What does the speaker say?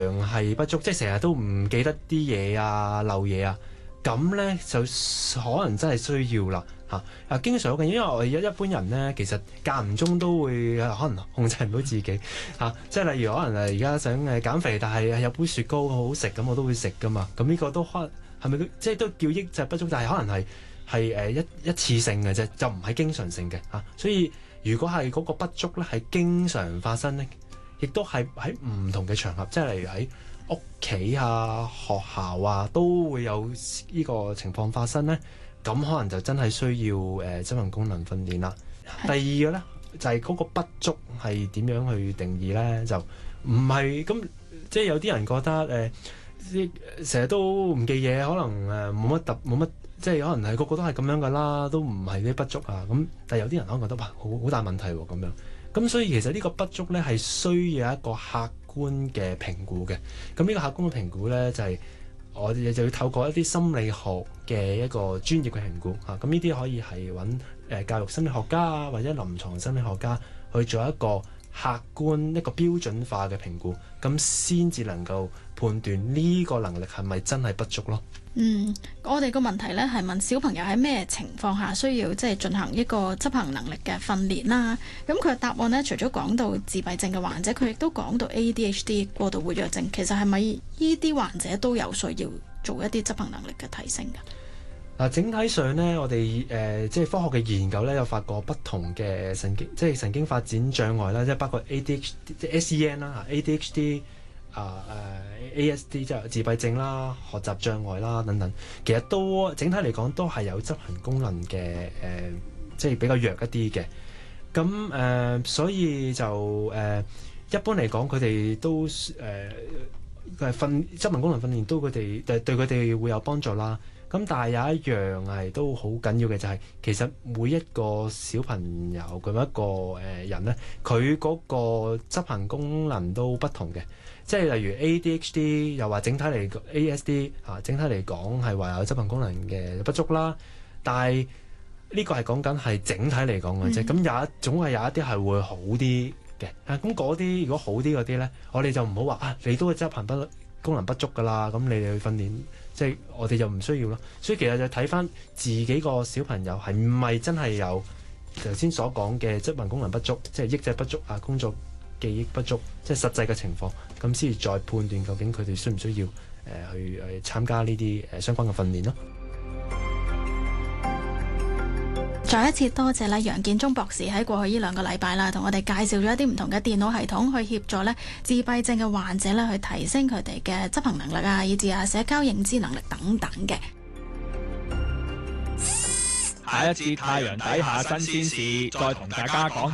係不足，即係成日都唔記得啲嘢啊、漏嘢啊，咁咧就可能真係需要啦嚇。經常好緊要，因為我哋一般人咧，其實間唔中都會可能控制唔到自己嚇，即係例如可能而家想減肥，但係有杯雪糕好好食，咁我都會食噶嘛。咁呢個都可能係咪即係都叫抑制不足？但係可能係一次性嘅啫，就唔係經常性嘅嚇。所以如果係嗰個不足咧，係經常發生咧，亦都係喺唔同嘅場合，即係例如喺屋企啊、學校啊，都會有呢個情況發生咧。咁可能就真係需要執行功能訓練啦。第二個咧就係嗰個不足係點樣去定義咧？就唔係咁，即係有啲人覺得成日都唔記嘢，可能冇乜，即係可能係個個都係咁樣噶啦，都唔係啲不足啊。咁但係有啲人可能覺得哇，好大問題喎咁樣。咁所以其實呢個不足咧係需要一個客觀嘅評估嘅。咁呢個客觀嘅評估咧就係我哋就要透過一啲心理學嘅一個專業嘅評估嚇。咁呢啲可以係揾教育心理學家啊，或者臨床心理學家去做一個客觀一個標準化嘅評估，咁先至能夠判斷呢個能力係咪真係不足咯。 我哋個問題呢係問小朋友喺咩情況下需要即係進行一個執行能力嘅訓練啦。咁佢嘅答案呢，除咗講到自閉症嘅患者，佢亦都講到 ADHD 過度活躍症。其實係咪呢啲患者都有需要做一啲執行能力嘅提升㗎？ 整體上呢，我哋即係科學嘅研究呢，有發覺不同嘅神經發展障礙啦，即係包括 ADHD、即係 SEN 啦、ADHD。ASD 即係自閉症啦、學習障礙啦等等，其實都整體嚟講都係有執行功能嘅即係比較弱一啲嘅。咁所以就一般嚟講，佢哋都執行功能訓練都佢哋對佢哋會有幫助啦。咁但係有一樣係都好緊要嘅，就係其實每一個小朋友咁一個人咧，佢嗰個執行功能都不同嘅。即係例如 ADHD 又話整體嚟 ASD 整體嚟講係話有執行功能嘅不足啦。但係呢個係講緊係整體嚟講嘅啫。咁總係有一啲係會好啲嘅。咁嗰啲如果好啲嗰啲咧，我哋就唔好話你都係執行功能不足㗎啦。咁你哋去訓練，即係我哋就唔需要咯。所以其實就睇返自己個小朋友係唔係真係有頭先所講嘅執行功能不足，即係抑制不足工作記憶不足，即係實際嘅情況，咁先至再判斷究竟佢哋需唔需要去參加呢啲相關嘅訓練咯。 再一次多謝楊建忠博士喺過去呢2個禮拜啦，同我哋介紹咗一啲唔同嘅電腦系統去協助自閉症嘅患者去提升佢哋嘅執行能力啊，以至社交認知能力等等嘅。 下一節太陽底下新鮮事，再同大家講。